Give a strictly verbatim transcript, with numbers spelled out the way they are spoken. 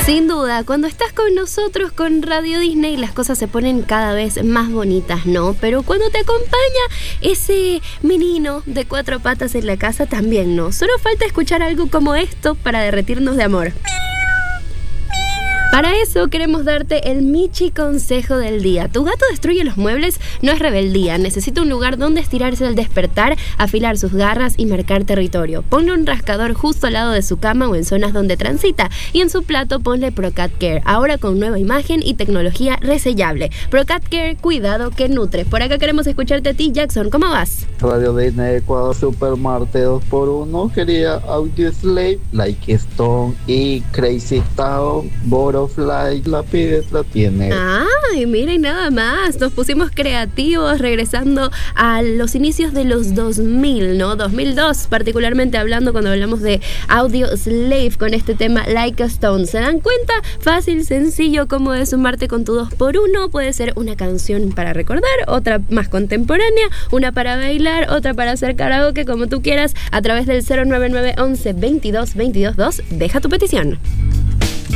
Sin duda, cuando estás con nosotros con Radio Disney las cosas se ponen cada vez más bonitas, ¿no? Pero cuando te acompaña ese menino de cuatro patas en la casa también, ¿no? Solo falta escuchar algo como esto para derretirnos de amor. Para eso queremos darte el Michi Consejo del día. ¿Tu gato destruye los muebles? No es rebeldía, necesita un lugar donde estirarse al despertar, afilar sus garras y marcar territorio. Ponle un rascador justo al lado de su cama o en zonas donde transita. Y en su plato ponle ProCat Care, ahora con nueva imagen y tecnología resellable. ProCat Care, cuidado que nutre. Por acá queremos escucharte a ti, Jackson. ¿Cómo vas? Radio Disney Ecuador Super Marte dos por uno. Quería Audio Slave, Like Stone y Crazy Town, Butterfly, la pide, la tiene. Ay, miren nada más, nos pusimos creativos regresando a los inicios de los dos mil, ¿no? dos mil dos particularmente hablando cuando hablamos de Audio Slave con este tema Like a Stone. ¿Se dan cuenta? Fácil, sencillo, cómo de sumarte con tu dos por uno. Puede ser una canción para recordar, otra más contemporánea, una para bailar, otra para hacer karaoke, como tú quieras, a través del cero nueve nueve once veintidós veintidós dos. Deja tu petición.